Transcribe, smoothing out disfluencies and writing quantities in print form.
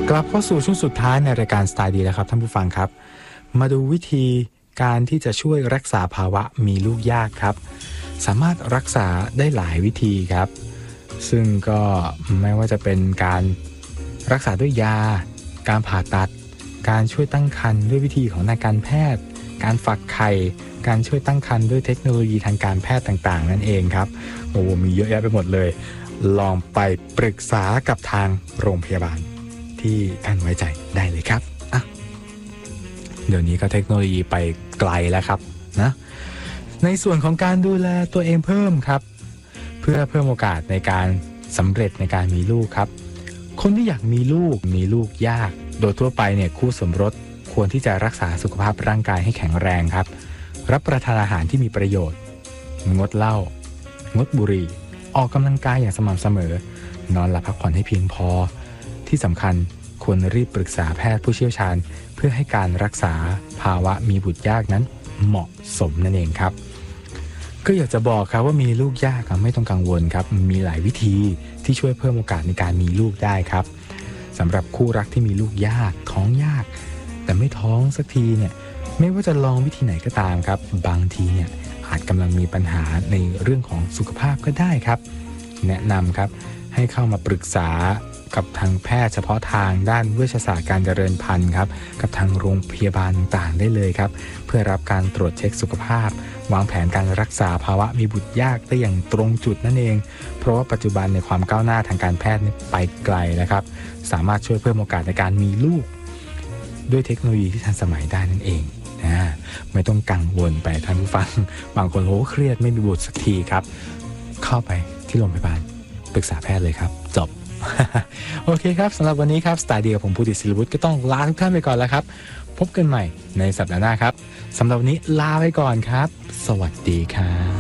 กลับเข้าสู่ช่วงสุดท้ายในรายการสไตล์ดีแล้วครับท่านผู้ฟังครับมาดูวิธีการที่จะช่วยรักษาภาวะมีลูกยากครับสามารถรักษาได้หลายวิธีครับซึ่งก็ไม่ว่าจะเป็นการรักษาด้วยยาการผ่าตัดการช่วยตั้งครรภ์ด้วยวิธีของทางการแพทย์การฝักไข่การช่วยตั้งครรภ์ด้วยเทคโนโลยีทางการแพทย์ต่างๆนั่นเองครับโอ้มีเยอะแยะไปหมดเลยลองไปปรึกษากับทางโรงพยาบาลที่ท่านไว้ใจได้เลยครับเดี๋ยวนี้ก็เทคโนโลยีไปไกลแล้วครับนะในส่วนของการดูแลตัวเองเพิ่มครับเพื่อเพิ่มโอกาสในการสำเร็จในการมีลูกครับคนที่อยากมีลูกยากโดยทั่วไปเนี่ยคู่สมรสควรที่จะรักษาสุขภาพร่างกายให้แข็งแรงครับรับประทานอาหารที่มีประโยชน์งดเหล้างดบุหรี่ออกกำลังกายอย่างสม่ำเสมอนอนหลับพักผ่อนให้เพียงพอที่สำคัญควรรีบปรึกษาแพทย์ผู้เชี่ยวชาญเพื่อให้การรักษาภาวะมีบุตรยากนั้นเหมาะสมนั่นเองครับก็อยากจะบอกครับว่ามีลูกยากไม่ต้องกังวลครับมีหลายวิธีที่ช่วยเพิ่มโอกาสในการมีลูกได้ครับสำหรับคู่รักที่มีลูกยากท้องยากแต่ไม่ท้องสักทีเนี่ยไม่ว่าจะลองวิธีไหนก็ตามครับบางทีเนี่ยอาจกำลังมีปัญหาในเรื่องของสุขภาพก็ได้ครับแนะนำครับให้เข้ามาปรึกษากับทางแพทย์เฉพาะทางด้านเวชศาสตร์การเจริญพันธุ์ครับกับทางโรงพยาบาลต่างๆได้เลยครับเพื่อรับการตรวจเช็คสุขภาพวางแผนการรักษาภาวะมีบุตรยากได้อย่างตรงจุดนั่นเองเพราะว่าปัจจุบันในความก้าวหน้าทางการแพทย์ไปไกลแล้วครับสามารถช่วยเพิ่มโอกาสในการมีลูกด้วยเทคโนโลยีที่ทันสมัยได้นั่นเองไม่ต้องกังวลไปท่านผู้ฟังบางคนเครียดไม่มีบุตรสักทีครับเข้าไปที่โรงพยาบาลปรึกษาแพทย์เลยครับจบ โอเคครับสำหรับวันนี้ครับสไตล์เดียวผมภูติศิลวุฒิก็ต้องลาทุกท่านไปก่อนแล้วครับพบกันใหม่ในสัปดาห์หน้าครับสำหรับวันนี้ลาไปก่อนครับสวัสดีครับ